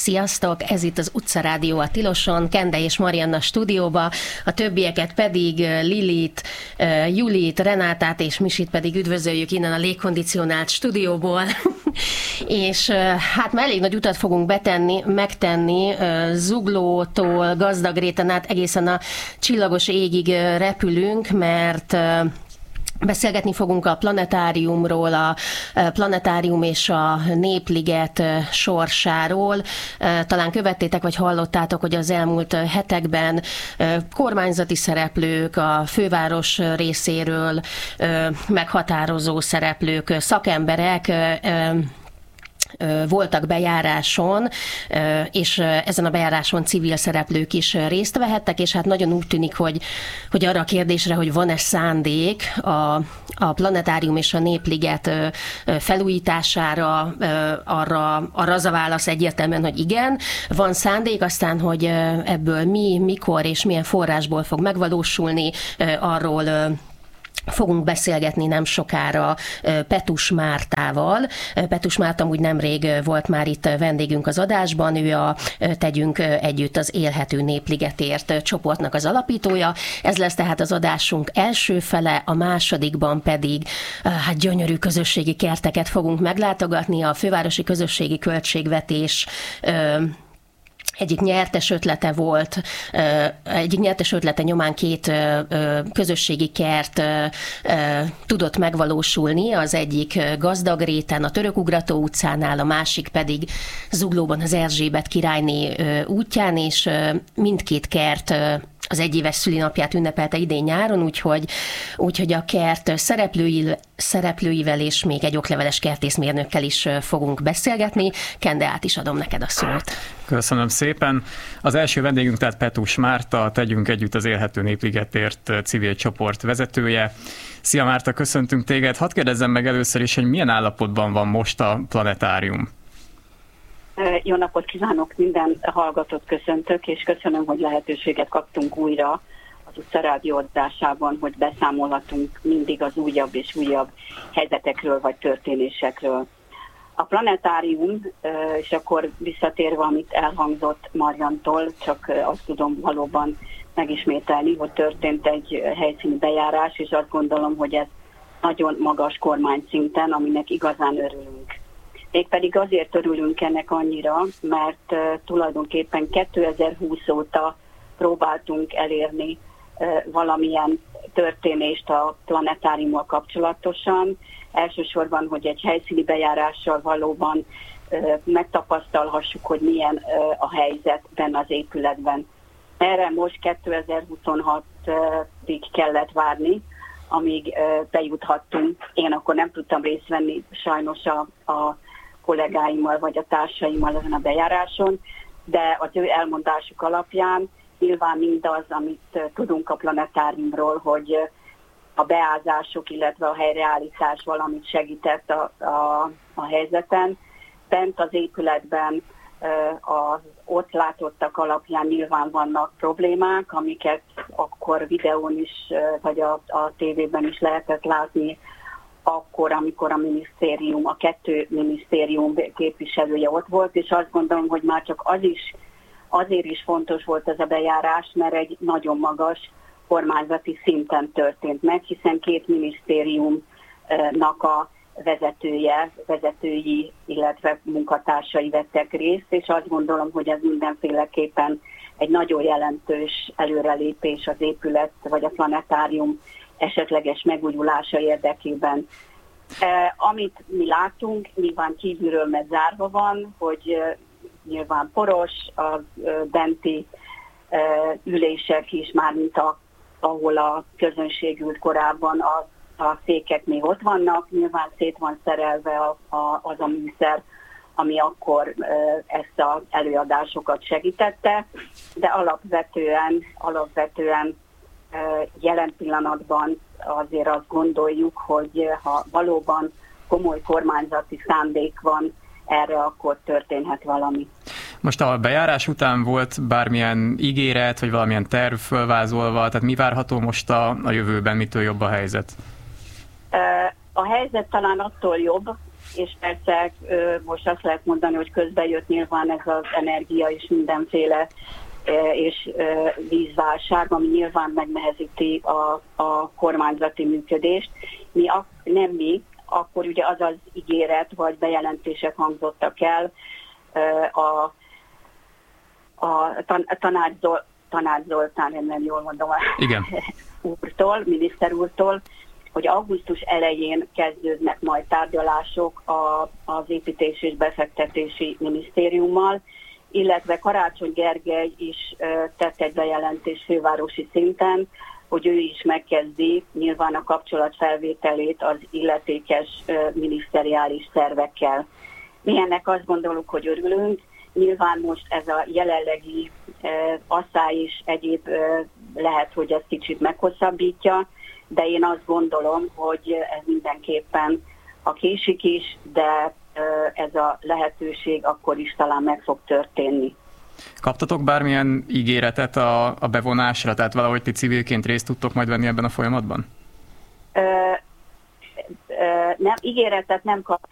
Sziasztok! Ez itt az Utcarádió a Tiloson, Kende és Marianna stúdióba, a többieket pedig Lilit, Julit, Renátát és Misit pedig üdvözöljük innen a légkondicionált stúdióból. És hát már elég nagy utat fogunk megtenni Zuglótól Gazdagréten át egészen a csillagos égig repülünk, mert beszélgetni fogunk a planetáriumról, a planetárium és a Népliget sorsáról. Talán követtétek, vagy hallottátok, hogy az elmúlt hetekben kormányzati szereplők, a főváros részéről meghatározó szereplők, szakemberek voltak bejáráson, és ezen a bejáráson civil szereplők is részt vehettek, és hát nagyon úgy tűnik, hogy arra a kérdésre, hogy van-e szándék a planetárium és a Népliget felújítására, arra az a válasz egyértelműen, hogy igen, van szándék, aztán, hogy ebből mikor és milyen forrásból fog megvalósulni, arról fogunk beszélgetni nem sokára Petus Mártával. Petus Márta úgy nemrég volt már itt vendégünk az adásban, ő a Tegyünk Együtt az Élhető Népligetért csoportnak az alapítója. Ez lesz tehát az adásunk első fele, a másodikban pedig hát gyönyörű közösségi kerteket fogunk meglátogatni, a fővárosi közösségi költségvetés egyik nyertes ötlete nyomán 2 közösségi kert tudott megvalósulni, az egyik Gazdagréten, a Törökugrató utcánál, a másik pedig Zuglóban az Erzsébet királyné útján, és mindkét kert az egyéves szülinapját ünnepelte idén nyáron, úgyhogy a kert szereplőivel és még egy okleveles kertészmérnökkel is fogunk beszélgetni. Kende, át is adom neked a szót. Köszönöm szépen. Az első vendégünk tehát Petus Márta, Tegyünk Együtt az Élhető Népligetért civil csoport vezetője. Szia Márta, köszöntünk téged. Hadd kérdezzem meg először is, hogy milyen állapotban van most a planetárium? Jó napot kívánok, minden hallgatót köszöntök, és köszönöm, hogy lehetőséget kaptunk újra az Utcarádió adásában, hogy beszámolhatunk mindig az újabb és újabb helyzetekről vagy történésekről. A planetárium, és akkor visszatérve, amit elhangzott Mariantól, csak azt tudom valóban megismételni, hogy történt egy helyszíni bejárás, és azt gondolom, hogy ez nagyon magas kormányszinten, aminek igazán örülünk. Mégpedig azért örülünk ennek annyira, mert tulajdonképpen 2020 óta próbáltunk elérni valamilyen történést a planetáriummal kapcsolatosan. Elsősorban, hogy egy helyszíni bejárással valóban megtapasztalhassuk, hogy milyen a helyzet benne az épületben. Erre most 2026-ig kellett várni, amíg bejuthattunk. Én akkor nem tudtam részt venni sajnos a kollégáimmal vagy a társaimmal ezen a bejáráson, de az ő elmondásuk alapján nyilván mindaz, amit tudunk a planetáriumról, hogy a beázások, illetve a helyreállítás valamit segített a helyzeten. Bent az épületben az ott látottak alapján nyilván vannak problémák, amiket akkor videón is, vagy a tévében is lehetett látni, akkor, amikor a minisztérium, a 2 minisztérium képviselője ott volt, és azt gondolom, hogy már csak azért is fontos volt ez a bejárás, mert egy nagyon magas kormányzati szinten történt meg, hiszen 2 minisztériumnak a vezetői, illetve munkatársai vettek részt, és azt gondolom, hogy ez mindenféleképpen egy nagyon jelentős előrelépés az épület, vagy a planetárium esetleges megújulása érdekében. Amit mi látunk, nyilván kívülről mert zárva van, hogy nyilván poros, a benti ülések is, mármint ahol a közönség ült korábban, a székek még ott vannak, nyilván szét van szerelve az a műszer, ami akkor ezt az előadásokat segítette, de alapvetően jelen pillanatban azért azt gondoljuk, hogy ha valóban komoly kormányzati szándék van erre, akkor történhet valami. Most a bejárás után volt bármilyen ígéret, vagy valamilyen terv fölvázolva, tehát mi várható most a jövőben, mitől jobb a helyzet? A helyzet talán attól jobb, és persze most azt lehet mondani, hogy közben jött nyilván ez az energia és mindenféle és vízválság, ami nyilván megnehezíti a kormányzati működést. Nem mi, akkor ugye az az ígéret vagy bejelentések hangzottak el a Tanács Zoltán, nem jól mondom, igen. úrtól, miniszter úrtól, hogy augusztus elején kezdődnek majd tárgyalások az Építési és Befektetési Minisztériummal, illetve Karácsony Gergely is tett egy bejelentést fővárosi szinten, hogy ő is megkezdi nyilván a kapcsolatfelvételét az illetékes miniszteriális szervekkel. Mi ennek azt gondoljuk, hogy örülünk. Nyilván most ez a jelenlegi asszály is egyéb lehet, hogy ez kicsit meghosszabbítja, de én azt gondolom, hogy ez mindenképpen a késik is, de ez a lehetőség akkor is talán meg fog történni. Kaptatok bármilyen ígéretet a bevonásra? Tehát valahogy ti civilként részt tudtok majd venni ebben a folyamatban? Nem, ígéretet nem kaptunk.